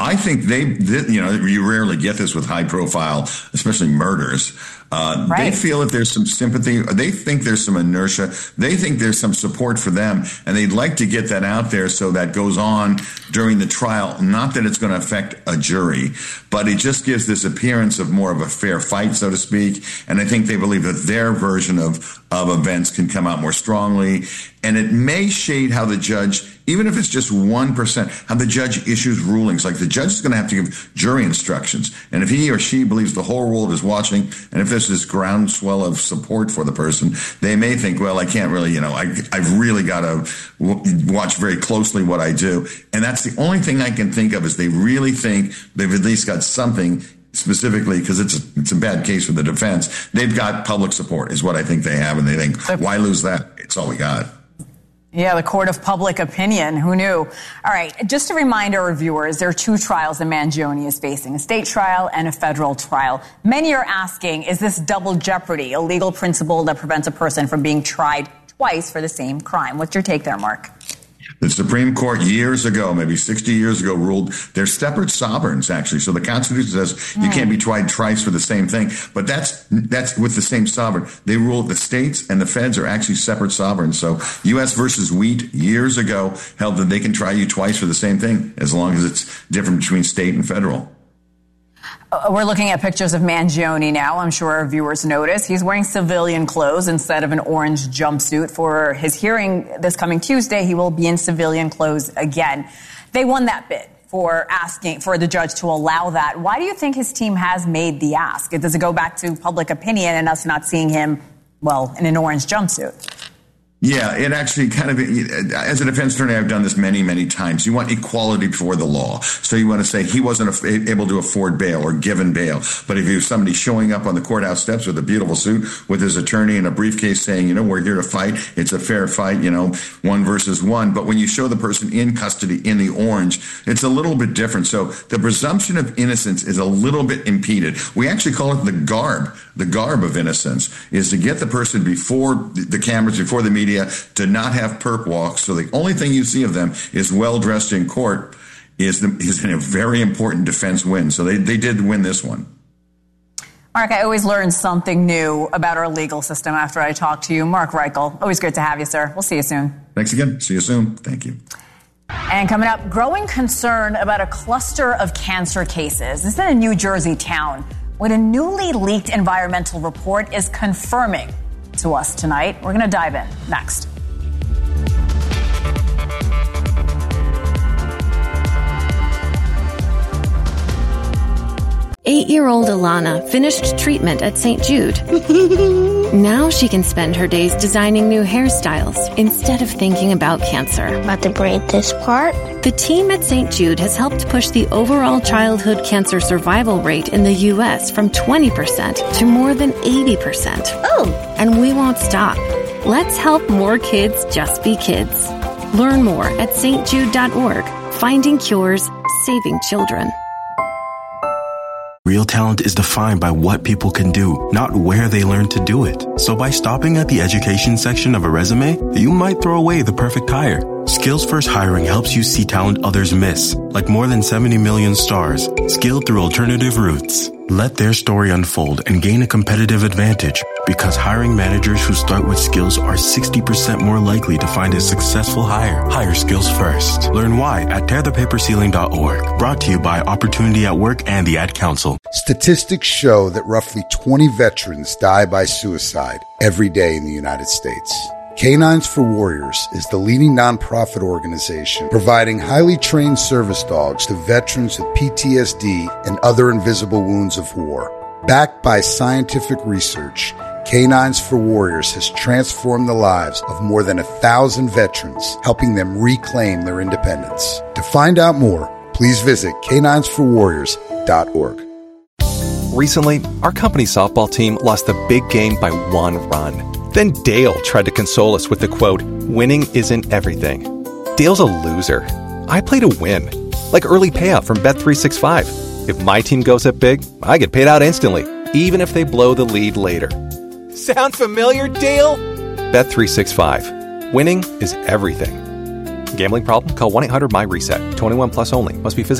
I think you rarely get this with high profile, especially murders. They feel that there's some sympathy. They think there's some inertia. They think there's some support for them, and they'd like to get that out there so that goes on during the trial. Not that it's going to affect a jury, but it just gives this appearance of more of a fair fight, so to speak. And I think they believe that their version of events can come out more strongly. And it may shade how the judge, even if it's just 1%, how the judge issues rulings. Like the judge is going to have to give jury instructions. And if he or she believes the whole world is watching, and if there's this groundswell of support for the person, they may think, well, I can't really, I've really got to watch very closely what I do. And that's the only thing I can think of is they really think they've at least got something specifically because it's a bad case for the defense. They've got public support is what I think they have. And they think, why lose that? It's all we got. Yeah, the court of public opinion. Who knew? All right, just to remind our viewers, there are two trials that Mangione is facing, a state trial and a federal trial. Many are asking, is this double jeopardy, a legal principle that prevents a person from being tried twice for the same crime? What's your take there, Mark? The Supreme Court years ago, maybe 60 years ago, ruled they're separate sovereigns, actually. So the Constitution says you can't be tried twice for the same thing. But that's with the same sovereign. They ruled the states and the feds are actually separate sovereigns. So U.S. versus Wheat years ago held that they can try you twice for the same thing as long as it's different between state and federal. We're looking at pictures of Mangione now. I'm sure our viewers notice. He's wearing civilian clothes instead of an orange jumpsuit. For his hearing this coming Tuesday, he will be in civilian clothes again. They won that bid for asking for the judge to allow that. Why do you think his team has made the ask? Does it go back to public opinion and us not seeing him, in an orange jumpsuit? Yeah, it actually kind of, as a defense attorney, I've done this many, many times. You want equality before the law. So you want to say he wasn't able to afford bail or given bail. But if you have somebody showing up on the courthouse steps with a beautiful suit with his attorney and a briefcase saying, we're here to fight, it's a fair fight, 1 versus 1. But when you show the person in custody in the orange, it's a little bit different. So the presumption of innocence is a little bit impeded. We actually call it the garb. The garb of innocence is to get the person before the cameras, before the media, to not have perp walks. So the only thing you see of them is well-dressed in court is a very important defense win. So they did win this one. Mark, I always learn something new about our legal system after I talk to you. Mark Reichel, always good to have you, sir. We'll see you soon. Thanks again. See you soon. Thank you. And coming up, growing concern about a cluster of cancer cases. This is in a New Jersey town. What a newly leaked environmental report is confirming to us tonight. We're going to dive in next. Eight-year-old Alana finished treatment at St. Jude. Now she can spend her days designing new hairstyles instead of thinking about cancer. About to braid this part? The team at St. Jude has helped push the overall childhood cancer survival rate in the U.S. from 20% to more than 80%. Oh! And we won't stop. Let's help more kids just be kids. Learn more at stjude.org. Finding cures, saving children. Real talent is defined by what people can do, not where they learn to do it. So by stopping at the education section of a resume, you might throw away the perfect hire. Skills First Hiring helps you see talent others miss, like more than 70 million stars, skilled through alternative routes. Let their story unfold and gain a competitive advantage, because hiring managers who start with skills are 60% more likely to find a successful hire. Hire skills first. Learn why at tearthepaperceiling.org. Brought to you by Opportunity at Work and the Ad Council. Statistics show that roughly 20 veterans die by suicide every day in the United States. Canines for Warriors is the leading nonprofit organization providing highly trained service dogs to veterans with PTSD and other invisible wounds of war. Backed by scientific research, Canines for Warriors has transformed the lives of more than 1,000 veterans, helping them reclaim their independence. To find out more, please visit caninesforwarriors.org. Recently, our company softball team lost the big game by 1 run. Then Dale tried to console us with the quote, "Winning isn't everything." Dale's a loser. I play to win. Like early payout from Bet365. If my team goes up big, I get paid out instantly, even if they blow the lead later. Sound familiar, Dale? Bet365. Winning is everything. Gambling problem? Call 1-800-MY-RESET. 21 plus only. Must be physically